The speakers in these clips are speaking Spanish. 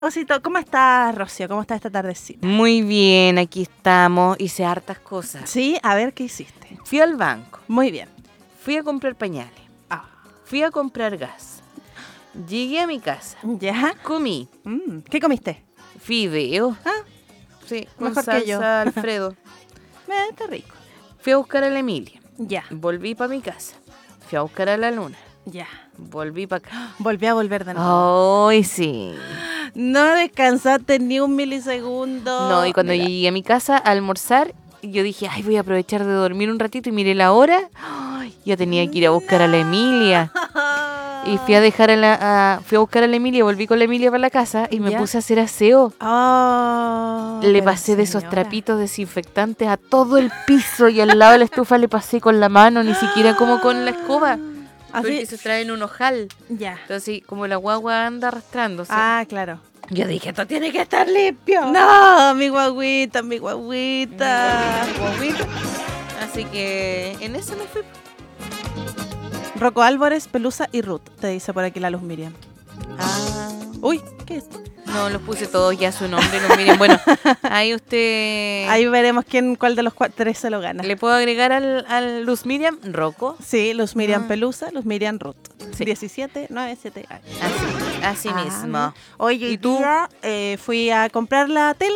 Osito, ¿cómo estás, Rocío? ¿Cómo está esta tardecita? Muy bien, aquí estamos. Hice hartas cosas. Sí, a ver, ¿qué hiciste? Fui al banco, Muy bien. fui a comprar pañales, Ah, fui a comprar gas. Llegué a mi casa, ¿ya? comí ¿Qué comiste? fideo. Ah, Sí, con mejor que salsa yo. Alfredo. Está rico. Fui a buscar a la Emilia. Ya, Volví para mi casa. Fui a buscar a la Luna. ya. Volví para acá. Volví a volver de nuevo. ¡Ay, sí! No descansaste ni un milisegundo. No, y cuando Mira. llegué a mi casa a almorzar, yo dije, ay, voy a aprovechar de dormir un ratito y miré la hora. Ay, ya tenía que ir a buscar a la Emilia. Y fui a dejar fui a buscar a la Emilia, volví con la Emilia para la casa y me ¿Ya? puse a hacer aseo. Oh, Le pero pasé de esos señora. trapitos desinfectantes a todo el piso y al lado de la estufa le pasé con la mano, ni siquiera como con la escoba. Porque Así, se traen un ojal. ya. Entonces, como la guagua anda arrastrándose. Ah, claro. Yo dije, esto tiene que estar limpio. No, mi guaguita, mi guaguita. Guaguita. Así que en eso me fui. Rocco Álvarez, Pelusa y Ruth, te dice por aquí la Luz Miriam. Ah. Uy, ¿qué es esto? No, los puse todos ya su nombre. No, miren, bueno, ahí usted... Ahí veremos cuál de los tres se lo gana. ¿Le puedo agregar al Luz Miriam? Rocco. Sí, Luz Miriam Ah. Pelusa, Luz Miriam Ruth. Sí. 1797. Así mismo. Oye, ¿Y ¿y tú? tú? Fui a comprar la tela,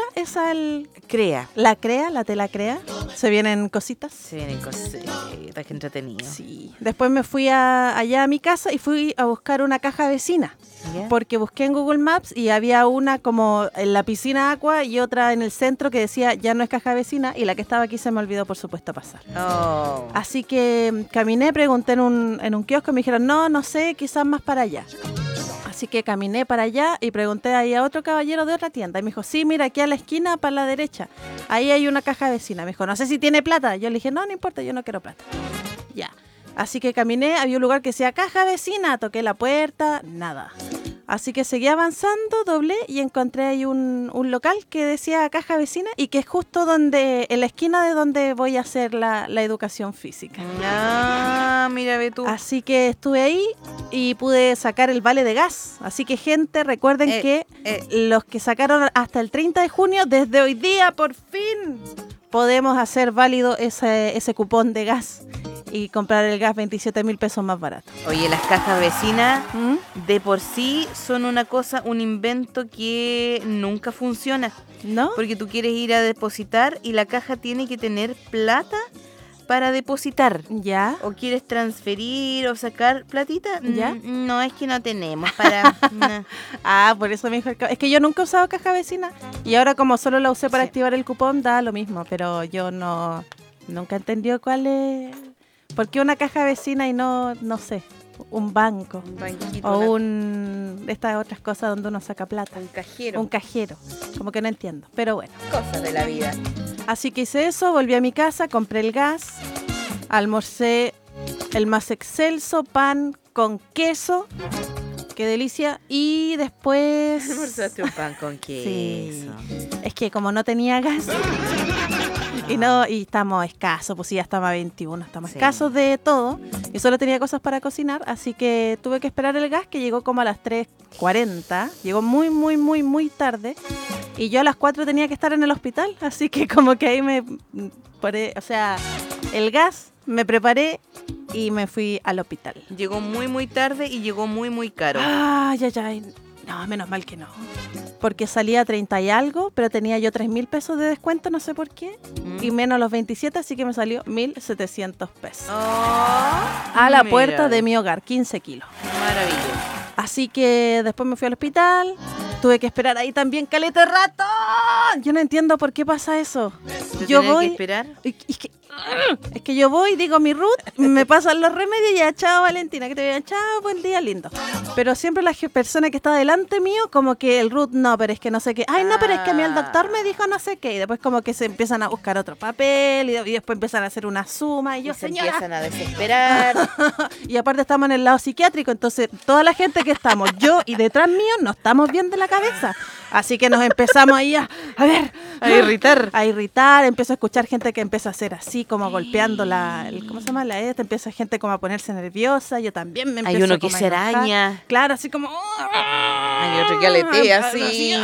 Crea. la tela crea. Se vienen cositas. Se vienen cositas, qué entretenido. Sí. Después me fui allá a mi casa y fui a buscar una caja vecina. ¿Ya? Porque busqué en Google Maps y había una como en la piscina Aqua y otra en el centro que decía ya no es caja vecina y la que estaba aquí se me olvidó por supuesto pasar. Oh. Así que caminé, pregunté en un kiosco y me dijeron no sé, quizás más para allá. Así que caminé para allá y pregunté ahí a otro caballero de otra tienda y me dijo, sí, mira, aquí a la esquina para la derecha, ahí hay una caja vecina. Me dijo, no sé si tiene plata. Yo le dije, no importa, yo no quiero plata. Ya. Así que caminé, había un lugar que decía caja vecina, toqué la puerta, nada. Así que seguí avanzando, doblé y encontré ahí un local que decía caja vecina y que es justo en la esquina de donde voy a hacer la educación física. Ah, mira, ve tú. Así que estuve ahí y pude sacar el vale de gas. Así que gente, recuerden que los que sacaron hasta el 30 de junio, desde hoy día por fin podemos hacer válido ese cupón de gas y comprar el gas 27,000 pesos más barato. Oye, las cajas vecinas ¿Mm? de por sí son una cosa, un invento que nunca funciona. ¿No? Porque tú quieres ir a depositar y la caja tiene que tener plata para depositar. ¿Ya? ¿O quieres transferir o sacar platita? ¿Ya? No, es que no tenemos para... no. Ah, por eso me dijo es que yo nunca he usado caja vecina y ahora como solo la usé para Sí. activar el cupón da lo mismo, pero yo nunca he entendido cuál es... ¿Por qué una caja vecina y no sé, un banco? Un banquito, O una- estas otras cosas donde uno saca plata. un cajero. Un cajero. Como que no entiendo. Pero bueno. Cosas de la vida. Así que hice eso, volví a mi casa, compré el gas, almorcé el más excelso pan con queso. Qué delicia. Y después... Almorzaste un pan con Sí. queso. Es que como no tenía gas... Y estamos escasos, pues sí, ya estamos a 21, estamos Sí. escasos de todo y solo tenía cosas para cocinar, así que tuve que esperar el gas que llegó como a las 3:40, llegó muy tarde y yo a las 4 tenía que estar en el hospital, así que como que ahí o sea, el gas, me preparé y me fui al hospital. Llegó muy tarde y llegó muy caro. Ay, no, menos mal que no. Porque salía a 30 y algo, pero tenía yo 3,000 pesos de descuento, no sé por qué. Y menos los 27, así que me salió 1,700 pesos. A la puerta de mi hogar, 15 kilos. Maravilloso. Así que después me fui al hospital. Tuve que esperar ahí también caleta de rato. Yo no entiendo por qué pasa eso. Yo ¿Tenés voy... que esperar? Es que yo voy, digo mi Ruth, me pasan los remedios y ya, chao Valentina, que te vean, chao, buen día, lindo. Pero siempre la persona que está delante mío, como que el Ruth, no, pero es que no sé qué. Ay, no, pero es que a mí el doctor me dijo no sé qué. Y después como que se empiezan a buscar otro papel y después empiezan a hacer una suma. Y yo, Y se señora. empiezan a desesperar. Y aparte estamos en el lado psiquiátrico, entonces toda la gente que estamos, yo y detrás mío, no estamos bien de la cabeza. Así que nos empezamos ahí a ver, A irritar. a irritar. Empiezo a escuchar gente que empieza a hacer así, como golpeando ¿cómo se llama? Empieza gente como a ponerse nerviosa. Yo también me empiezo Hay uno que como a se enojar. araña. Claro, así como... Hay otro que aletea así.